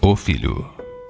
O filho.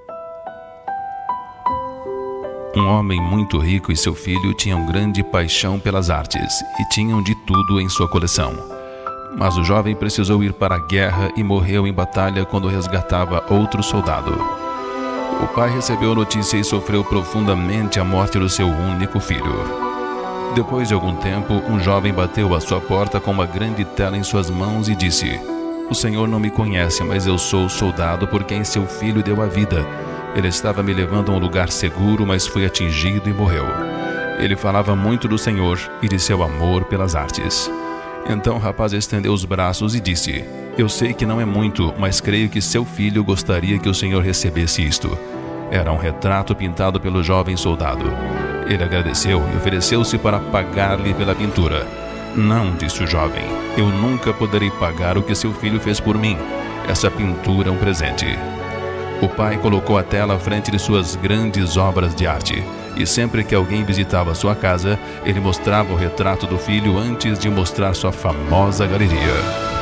Um homem muito rico e seu filho tinham grande paixão pelas artes e tinham de tudo em sua coleção. Mas o jovem precisou ir para a guerra e morreu em batalha quando resgatava outro soldado. O pai recebeu a notícia e sofreu profundamente a morte do seu único filho. Depois de algum tempo, um jovem bateu à sua porta com uma grande tela em suas mãos e disse: "O senhor não me conhece, mas eu sou o soldado por quem seu filho deu a vida. Ele estava me levando a um lugar seguro, mas foi atingido e morreu." Ele falava muito do Senhor e de seu amor pelas artes. Então o rapaz estendeu os braços e disse: "Eu sei que não é muito, mas creio que seu filho gostaria que o Senhor recebesse isto." Era um retrato pintado pelo jovem soldado. Ele agradeceu e ofereceu-se para pagar-lhe pela pintura. "Não", disse o jovem, "eu nunca poderei pagar o que seu filho fez por mim. Essa pintura é um presente." O pai colocou a tela à frente de suas grandes obras de arte, e sempre que alguém visitava sua casa, ele mostrava o retrato do filho antes de mostrar sua famosa galeria.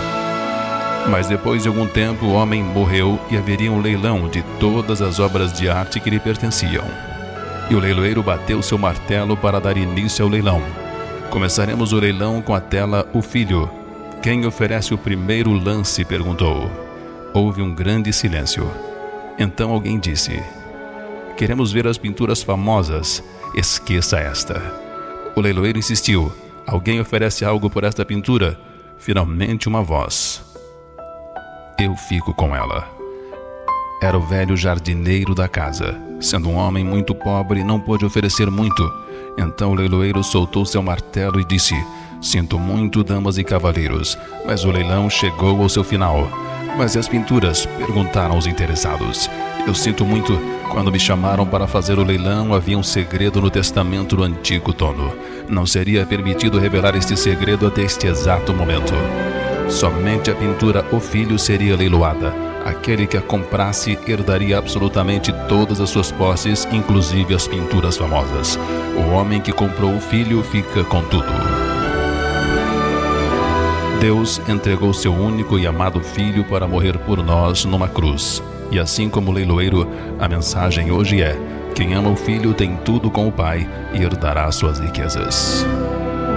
Mas depois de algum tempo, o homem morreu e haveria um leilão de todas as obras de arte que lhe pertenciam. E o leiloeiro bateu seu martelo para dar início ao leilão. "Começaremos o leilão com a tela O Filho. Quem oferece o primeiro lance?", perguntou. Houve um grande silêncio. Então alguém disse: "Queremos ver as pinturas famosas. Esqueça esta." O leiloeiro insistiu: "Alguém oferece algo por esta pintura?" Finalmente uma voz: "Eu fico com ela." Era o velho jardineiro da casa. Sendo um homem muito pobre, não pôde oferecer muito. Então o leiloeiro soltou seu martelo e disse: "Sinto muito, damas e cavalheiros, mas o leilão chegou ao seu final." "Mas e as pinturas?", perguntaram os interessados. "Eu sinto muito. Quando me chamaram para fazer o leilão, havia um segredo no testamento do antigo dono. Não seria permitido revelar este segredo até este exato momento. Somente a pintura O Filho seria leiloada. Aquele que a comprasse herdaria absolutamente todas as suas posses, inclusive as pinturas famosas. O homem que comprou o filho fica com tudo." Deus entregou seu único e amado Filho para morrer por nós numa cruz. E assim como o leiloeiro, a mensagem hoje é: quem ama o Filho tem tudo com o Pai e herdará suas riquezas.